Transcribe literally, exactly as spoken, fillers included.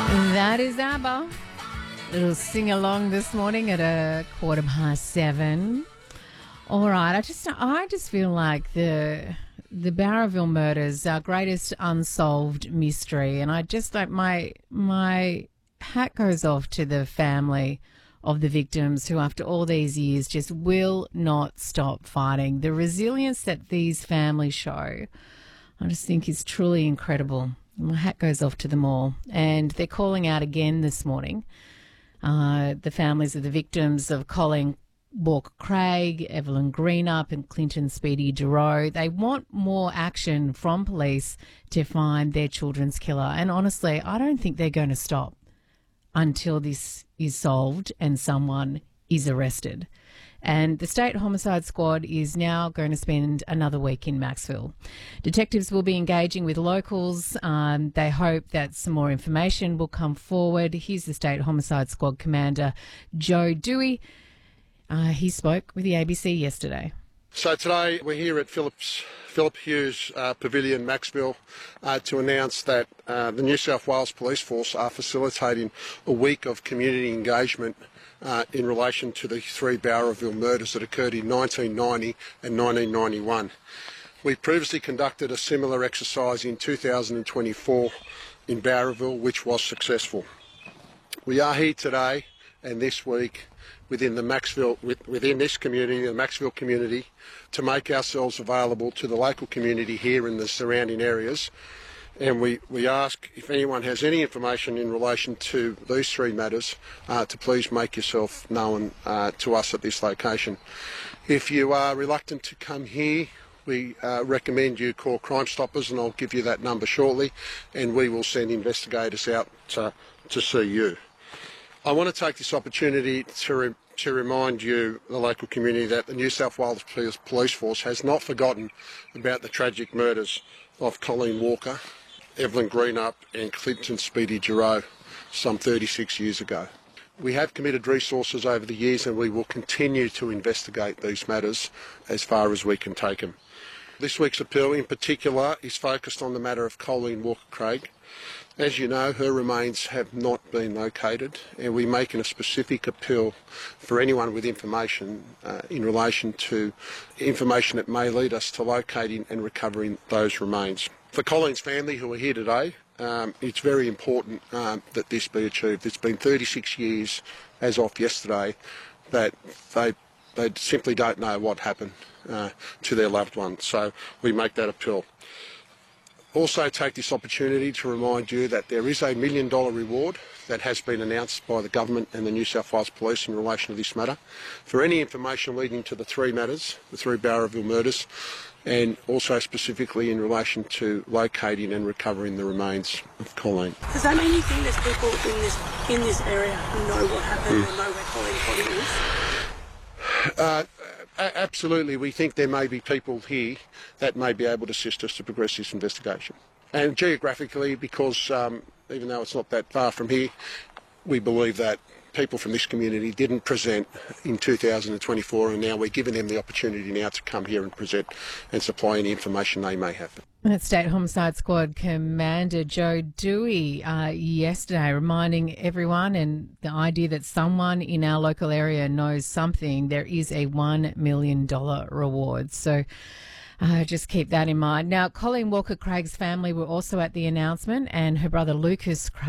That is ABBA. Little sing along this morning at a quarter past seven. All right, I just I just feel like the the Barraville murders, our greatest unsolved mystery, and I just like my my hat goes off to the family of the victims who, after all these years, just will not stop fighting. The resilience that these families show, I just think, is truly incredible. My hat goes off to them all. And they're calling out again this morning, uh, the families of the victims of Colleen Walker Craig, Evelyn Greenup and Clinton Speedy Giroux. They want more action from police to find their children's killer. And honestly, I don't think they're going to stop until this is solved and someone is arrested. And the State Homicide Squad is now going to spend another week in Maxville. Detectives will be engaging with locals. Um, they hope that some more information will come forward. Here's the State Homicide Squad Commander, Joe Dewey. Uh, he spoke with the A B C yesterday. So today we're here at Phillips, Philip Hughes uh, Pavilion, Maxville, uh, to announce that uh, the New South Wales Police Force are facilitating a week of community engagement uh, in relation to the three Barraville murders that occurred in nineteen ninety and nineteen ninety-one. We previously conducted a similar exercise in two thousand twenty-four in Barraville, which was successful. We are here today and this week within the Maxville, within this community, the Maxville community, to make ourselves available to the local community here in the surrounding areas. And we, we ask if anyone has any information in relation to these three matters uh, to please make yourself known uh, to us at this location. If you are reluctant to come here, we uh, recommend you call Crime Stoppers, and I'll give you that number shortly, and we will send investigators out to, to see you. I want to take this opportunity to, re to remind you, the local community, that the New South Wales Police Force has not forgotten about the tragic murders of Colleen Walker, Evelyn Greenup and Clinton Speedy Giroux some thirty-six years ago. We have committed resources over the years, and we will continue to investigate these matters as far as we can take them. This week's appeal in particular is focused on the matter of Colleen Walker Craig. As you know, her remains have not been located, and we're making a specific appeal for anyone with information uh, in relation to information that may lead us to locating and recovering those remains. For Colleen's family who are here today, um, it's very important um, that this be achieved. It's been thirty-six years, as of yesterday, that they, they simply don't know what happened uh, to their loved ones. So we make that appeal. Also take this opportunity to remind you that there is a million dollar reward that has been announced by the government and the New South Wales Police in relation to this matter for any information leading to the three matters, the three Barraville murders, and also specifically in relation to locating and recovering the remains of Colleen. Does that mean you think there's people in this in this area who know what happened mm. or know where Colleen's body is? Uh, Absolutely. We think there may be people here that may be able to assist us to progress this investigation. And geographically, because um, even though it's not that far from here, we believe that people from this community didn't present in two thousand twenty-four, and now we're giving them the opportunity now to come here and present and supply any information they may have. That's State Homicide Squad Commander Joe Dewey uh, yesterday, reminding everyone, and the idea that someone in our local area knows something, there is a one million dollar reward. So uh, just keep that in mind. Now, Colleen Walker Craig's family were also at the announcement, and her brother Lucas Craig